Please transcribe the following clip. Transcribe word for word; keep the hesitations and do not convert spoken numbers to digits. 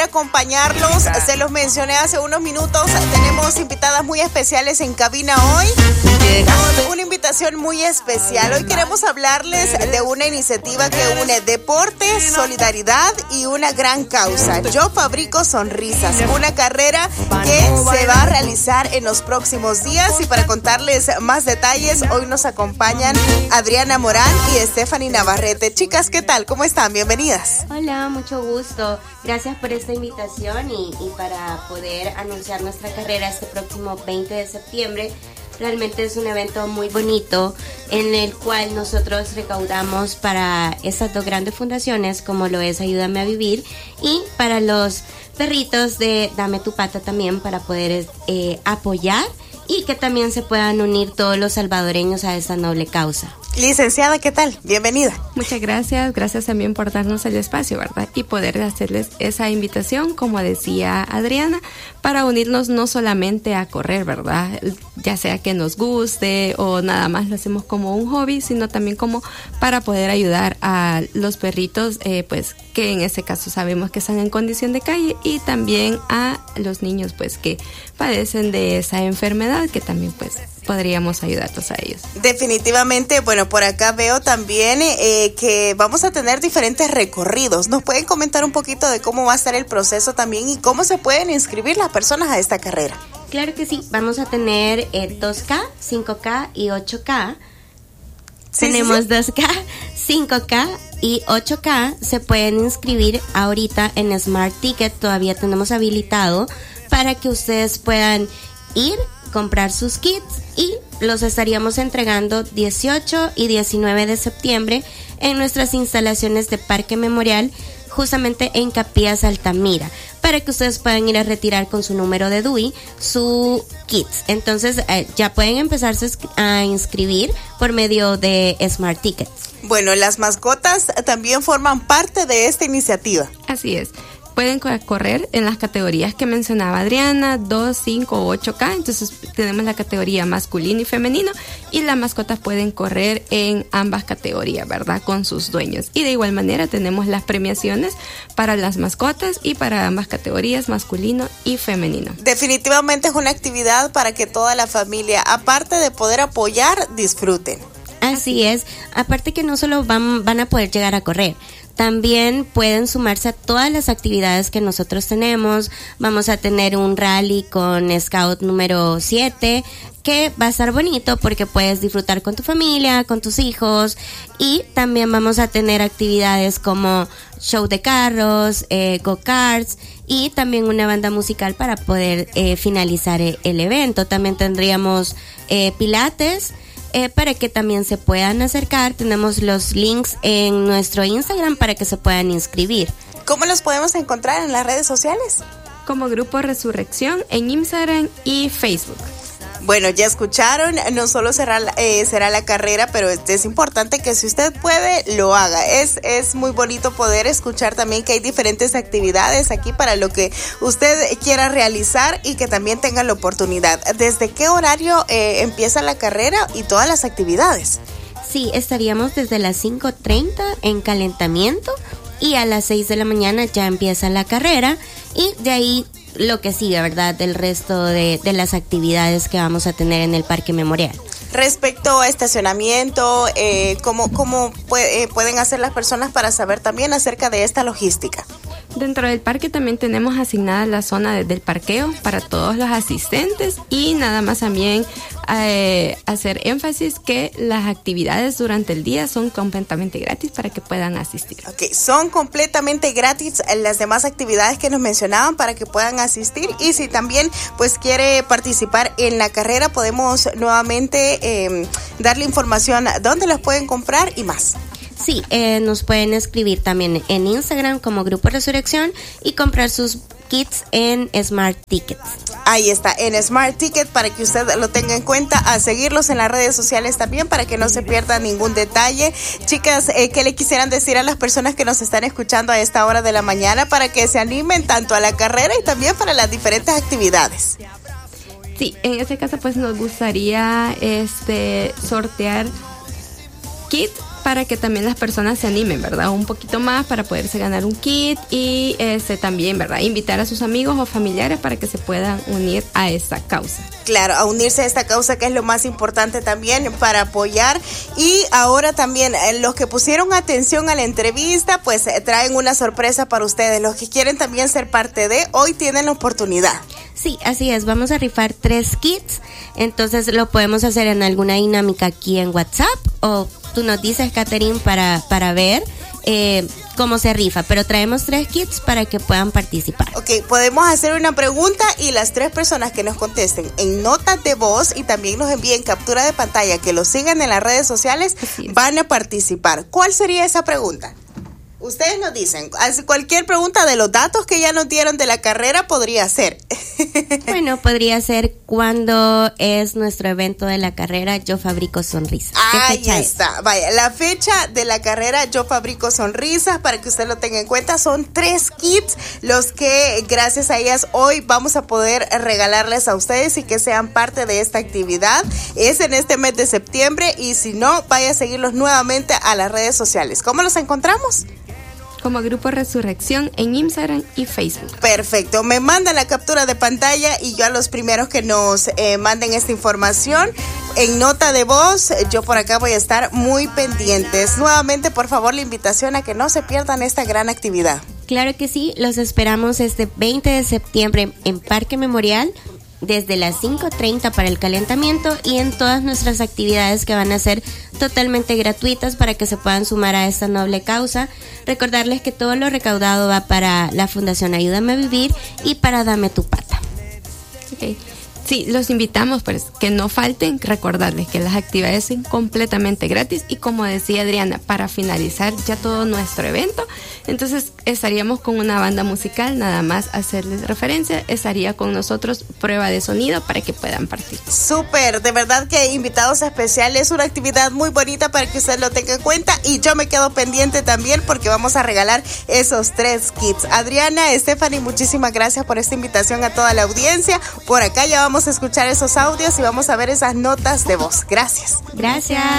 acompañarlos. Se los mencioné hace unos minutos. Tenemos invitadas muy especiales en cabina hoy. Una invitación muy especial. Hoy queremos hablarles de una iniciativa que une deporte, solidaridad y una gran causa. Yo fabrico sonrisas, una carrera que se va a realizar en los próximos días. Y para contarles más detalles, hoy nos acompañan Adriana Morán y Stephanie Navarrete. Chicas, ¿qué tal? ¿Cómo están? Bienvenidas. Hola, mucho gusto. Gracias por esta invitación y, y para poder anunciar nuestra carrera este próximo veinte de septiembre. Realmente es un evento muy bonito en el cual nosotros recaudamos para estas dos grandes fundaciones, como lo es Ayúdame a Vivir, y para los perritos de Dame tu Pata también, para poder eh, apoyar y que también se puedan unir todos los salvadoreños a esta noble causa. Licenciada, ¿qué tal? Bienvenida. Muchas gracias, gracias también por darnos el espacio, ¿verdad? Y poder hacerles esa invitación, como decía Adriana, para unirnos no solamente a correr, ¿verdad? Ya sea que nos guste o nada más lo hacemos como un hobby, sino también como para poder ayudar a los perritos, eh, pues que en este caso sabemos que están en condición de calle, y también a los niños, pues que padecen de esa enfermedad, que también pues podríamos ayudarlos a ellos. Definitivamente, bueno, por acá veo también eh, que vamos a tener diferentes recorridos. ¿Nos pueden comentar un poquito de cómo va a estar el proceso también y cómo se pueden inscribir las personas a esta carrera? Claro que sí, vamos a tener eh, dos K, cinco K y ocho K. Sí, Tenemos sí, sí. dos K, cinco K y ocho K. Se pueden inscribir ahorita en Smart Ticket, todavía tenemos habilitado para que ustedes puedan ir, comprar sus kits y los estaríamos entregando dieciocho y diecinueve de septiembre en nuestras instalaciones de Parque Memorial, justamente en Capillas Altamira, para que ustedes puedan ir a retirar con su número de D U I su kits. Entonces eh, ya pueden empezarse a inscribir por medio de Smart Tickets. Bueno, las mascotas también forman parte de esta iniciativa. Así es. Pueden correr en las categorías que mencionaba Adriana, dos, cinco, ocho K. Entonces tenemos la categoría masculino y femenino, y las mascotas pueden correr en ambas categorías, ¿verdad? Con sus dueños. Y de igual manera tenemos las premiaciones para las mascotas y para ambas categorías, masculino y femenino. Definitivamente es una actividad para que toda la familia, aparte de poder apoyar, disfruten. Así es. Aparte que no solo van, van a poder llegar a correr, también pueden sumarse a todas las actividades que nosotros tenemos. Vamos a tener un rally con Scout número siete, que va a estar bonito porque puedes disfrutar con tu familia, con tus hijos, y también vamos a tener actividades como show de carros, eh, go-karts, y también una banda musical para poder eh, finalizar el, el evento. También tendríamos eh, pilates, Eh, para que también se puedan acercar. Tenemos los links en nuestro Instagram para que se puedan inscribir. ¿Cómo los podemos encontrar en las redes sociales? Como Grupo Resurrección en Instagram y Facebook. Bueno, ya escucharon, no solo será, eh, será la carrera, pero es, es importante que si usted puede, lo haga. Es, es muy bonito poder escuchar también que hay diferentes actividades aquí para lo que usted quiera realizar y que también tenga la oportunidad. ¿Desde qué horario eh, empieza la carrera y todas las actividades? Sí, estaríamos desde las cinco treinta en calentamiento, y a las seis de la mañana ya empieza la carrera, y de ahí lo que sigue, ¿verdad? Del resto de, de las actividades que vamos a tener en el Parque Memorial. Respecto a estacionamiento, eh, ¿cómo, cómo puede, eh, pueden hacer las personas para saber también acerca de esta logística? Dentro del parque también tenemos asignada la zona de, del parqueo para todos los asistentes, y nada más también eh, hacer énfasis que las actividades durante el día son completamente gratis para que puedan asistir. Ok, son completamente gratis las demás actividades que nos mencionaban para que puedan asistir, y si también pues quiere participar en la carrera, podemos nuevamente eh, darle información dónde las pueden comprar y más. Sí, eh, nos pueden escribir también en Instagram como Grupo Resurrección y comprar sus kits en Smart Tickets. Ahí está, en Smart Ticket, para que usted lo tenga en cuenta, a seguirlos en las redes sociales también para que no se pierda ningún detalle. Chicas, eh, ¿qué le quisieran decir a las personas que nos están escuchando a esta hora de la mañana para que se animen tanto a la carrera y también para las diferentes actividades? Sí, en este caso pues nos gustaría este sortear kit para que también las personas se animen, ¿verdad? Un poquito más para poderse ganar un kit y este, también, ¿verdad? Invitar a sus amigos o familiares para que se puedan unir a esta causa. Claro, a unirse a esta causa, que es lo más importante también para apoyar. Y ahora también eh, los que pusieron atención a la entrevista, pues eh, traen una sorpresa para ustedes. Los que quieren también ser parte de, hoy tienen la oportunidad. Sí, así es, vamos a rifar tres kits, entonces lo podemos hacer en alguna dinámica aquí en WhatsApp, o tú nos dices, Catherine, para, para ver eh, cómo se rifa, pero traemos tres kits para que puedan participar. Ok, podemos hacer una pregunta y las tres personas que nos contesten en notas de voz y también nos envíen captura de pantalla, que los sigan en las redes sociales, van a participar. ¿Cuál sería esa pregunta? Ustedes nos dicen, cualquier pregunta de los datos que ya nos dieron de la carrera podría ser. Bueno, podría ser cuándo es nuestro evento de la carrera Yo Fabrico Sonrisas. ¿Qué Ahí fecha está, es? Vaya, la fecha de la carrera Yo Fabrico Sonrisas, para que usted lo tenga en cuenta, son tres kits los que gracias a ellas hoy vamos a poder regalarles a ustedes y que sean parte de esta actividad. Es en este mes de septiembre y si no, vaya a seguirlos nuevamente a las redes sociales. ¿Cómo los encontramos? Como Grupo Resurrección en Instagram y Facebook. Perfecto, me mandan la captura de pantalla y yo a los primeros que nos eh, manden esta información en nota de voz, yo por acá voy a estar muy pendientes. Nuevamente, por favor, la invitación a que no se pierdan esta gran actividad. Claro que sí, los esperamos este veinte de septiembre en Parque Memorial, desde las cinco treinta para el calentamiento y en todas nuestras actividades que van a ser totalmente gratuitas para que se puedan sumar a esta noble causa. Recordarles que todo lo recaudado va para la Fundación Ayúdame a Vivir y para Dame tu Pata. Okay. Sí, los invitamos pues que no falten, recordarles que las actividades son completamente gratis y como decía Adriana, para finalizar ya todo nuestro evento, entonces estaríamos con una banda musical, nada más hacerles referencia, estaría con nosotros prueba de sonido para que puedan partir. Súper, de verdad que invitados especiales, una actividad muy bonita para que usted lo tenga en cuenta y yo me quedo pendiente también porque vamos a regalar esos tres kits. Adriana, Stephanie, muchísimas gracias por esta invitación a toda la audiencia. Por acá ya vamos a escuchar esos audios y vamos a ver esas notas de voz. Gracias. Gracias.